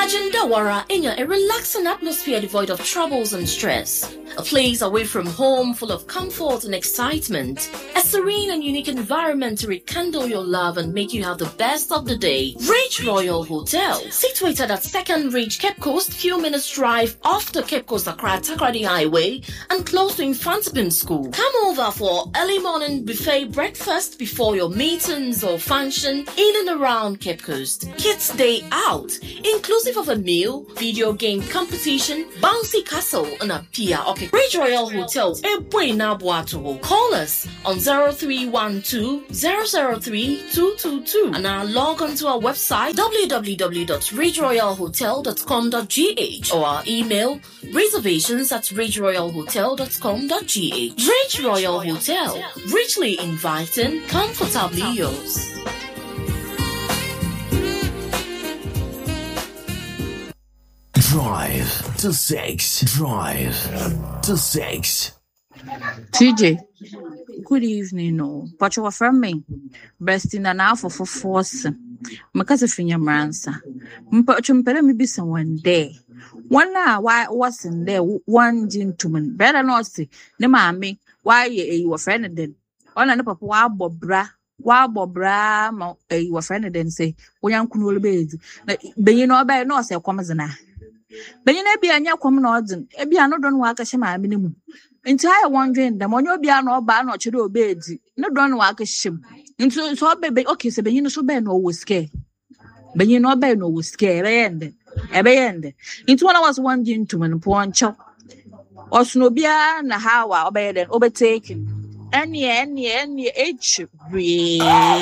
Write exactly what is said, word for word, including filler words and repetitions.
Imagine Dawara in a relaxing atmosphere devoid of troubles and stress. A place away from home full of comfort and excitement. A serene and unique environment to rekindle your love and make you have the best of the day. Ridge Royal Hotel, situated at Second Ridge Cape Coast, few minutes drive off the Cape Coast Accra Takoradi Highway and close to Infantipim School. Come over for early morning buffet breakfast before your meetings or function in and around Cape Coast. Kids Day Out, inclusive of a meal, video game competition, bouncy castle, and a pier occupancy. Ridge Royal Hotel, call us on zero three one two, zero zero three, two two two and now log on to our website w w w dot ridge royal hotel dot com dot g h or our email reservations at ridge royal hotel dot com dot g h. Ridge Royal Hotel, richly inviting, comfortably yours. Drive to six. Drive to six. T J, good evening. No, but you were from me. Best in an hour for force. Makasa finya mransa. Mpachumpere me be someone there. One hour why wasn't there one gentleman. Better not say. Ne mami, why you were friend then? On an papa wa bobra. Wa bobra ma you were friend then say. Oyan kunu be. Be you know by no say kwamazana. But you be a new common order, a piano don't work a shima minimum. Entire wondering the money be no ban or chido beds, no don't work a shim. Into so baby, okay, so you know so ben no was scare. But you know ben no was scare, end. A end. Into one was one gentleman, poor chop. Or snobia and a how I obeyed and overtaken. Any, any, any, H.